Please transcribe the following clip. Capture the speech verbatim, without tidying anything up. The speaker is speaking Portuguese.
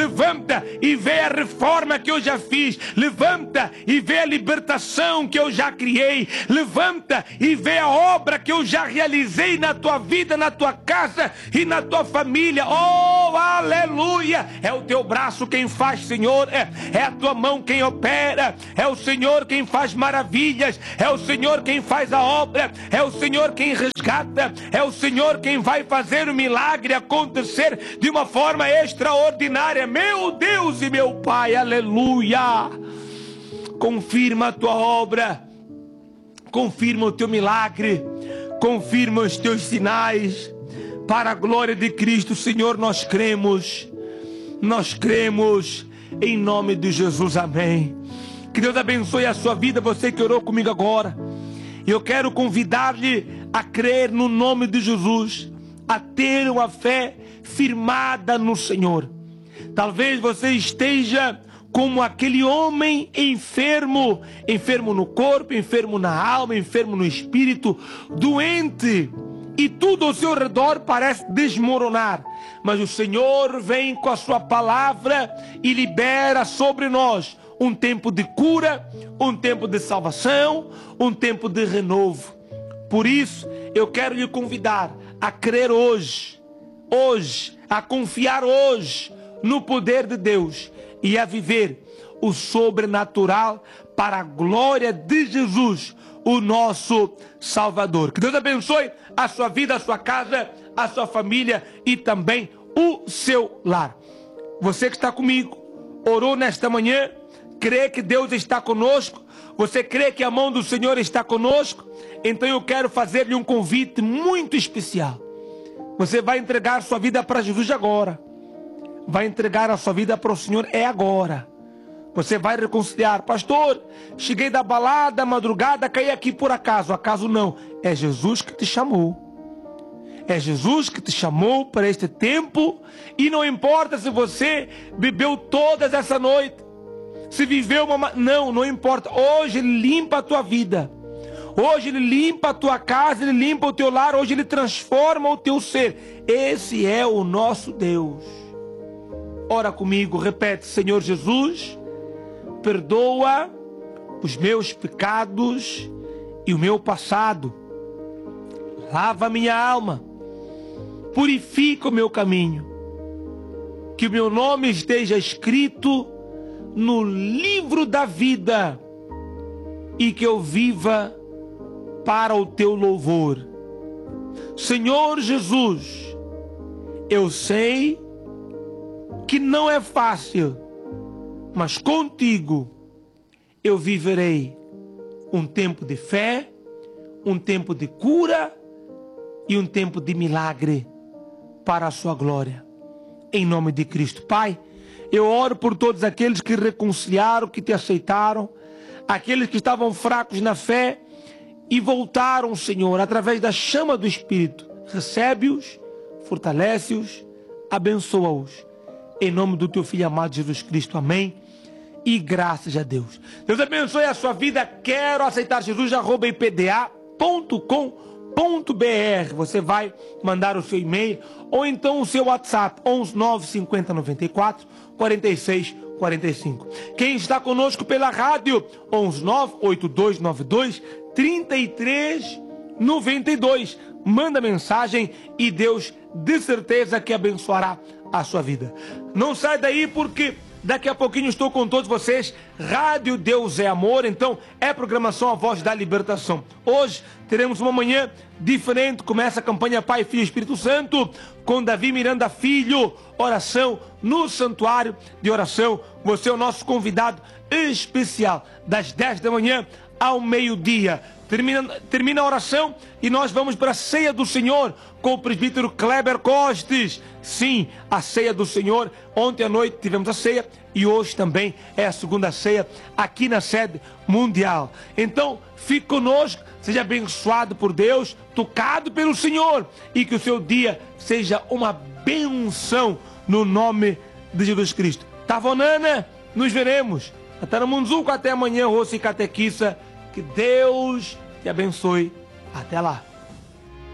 Levanta e vê a reforma que eu já fiz. Levanta e vê a libertação que eu já criei. Levanta e vê a obra que eu já realizei na tua vida, na tua casa e na tua família. Oh, aleluia! É o teu braço quem faz, Senhor. É, é a tua mão quem opera. É o Senhor quem faz maravilhas. É o Senhor quem faz a obra. É o Senhor quem resgata. É o Senhor quem vai fazer o milagre acontecer de uma forma extraordinária. Meu Deus e meu Pai, aleluia! Confirma a tua obra. Confirma o teu milagre. Confirma os teus sinais. Para a glória de Cristo, Senhor, nós cremos. Nós cremos em nome de Jesus, amém. Que Deus abençoe a sua vida, você que orou comigo agora. Eu quero convidar-lhe a crer no nome de Jesus, a ter uma fé firmada no Senhor. Talvez você esteja como aquele homem enfermo, enfermo no corpo, enfermo na alma, enfermo no espírito, doente, e tudo ao seu redor parece desmoronar. Mas o Senhor vem com a sua palavra e libera sobre nós um tempo de cura, um tempo de salvação, um tempo de renovo. Por isso, eu quero lhe convidar a crer hoje, hoje, a confiar hoje no poder de Deus e a viver o sobrenatural para a glória de Jesus, o nosso Salvador. Que Deus abençoe a sua vida, a sua casa, a sua família e também o seu lar. Você que está comigo, orou nesta manhã, crê que Deus está conosco, você crê que a mão do Senhor está conosco, então eu quero fazer-lhe um convite muito especial. Você vai entregar sua vida para Jesus agora. Vai entregar a sua vida para o Senhor é agora. Você vai reconciliar. Pastor, cheguei da balada, madrugada, caí aqui por acaso. Acaso não. É Jesus que te chamou. É Jesus que te chamou para este tempo. E não importa se você bebeu todas essa noite. Se viveu uma... Não, não importa. Hoje Ele limpa a tua vida. Hoje Ele limpa a tua casa, Ele limpa o teu lar. Hoje Ele transforma o teu ser. Esse é o nosso Deus. Ora comigo, repete: Senhor Jesus, perdoa os meus pecados e o meu passado. Lava minha alma. Purifica o meu caminho. Que o meu nome esteja escrito no livro da vida e que eu viva para o teu louvor. Senhor Jesus, eu sei que não é fácil, mas contigo eu viverei um tempo de fé, um tempo de cura e um tempo de milagre para a sua glória. Em nome de Cristo. Pai, eu oro por todos aqueles que reconciliaram, que te aceitaram, aqueles que estavam fracos na fé e voltaram, Senhor, através da chama do Espírito. Recebe-os, fortalece-os, abençoa-os. Em nome do teu Filho amado Jesus Cristo. Amém. E graças a Deus. Deus abençoe a sua vida. Quero aceitar Jesus, arroba i p d a ponto com ponto b r. Você vai mandar o seu e-mail ou então o seu WhatsApp, onze nove cinquenta noventa e quatro quarenta e seis quarenta e cinco. Quem está conosco pela rádio, onze nove oito dois nove dois trinta e três noventa e dois. Manda mensagem e Deus de certeza que abençoará a sua vida. Não sai daí, porque daqui a pouquinho estou com todos vocês. Rádio Deus é Amor. Então é programação A Voz da Libertação. Hoje teremos uma manhã diferente. Começa a campanha Pai, Filho e Espírito Santo com Davi Miranda Filho. Oração no Santuário de Oração. Você é o nosso convidado especial das dez da manhã ao meio-dia. Termina, termina a oração e nós vamos para a ceia do Senhor com o presbítero Kleber Costes. Sim, a ceia do Senhor. Ontem à noite tivemos a ceia e hoje também é a segunda ceia aqui na sede mundial. Então, fique conosco, seja abençoado por Deus, tocado pelo Senhor e que o seu dia seja uma benção no nome de Jesus Cristo. Tavonana, nos veremos. Até no Munzuco, até amanhã, Roça e Catequissa. Que Deus te abençoe. Até lá.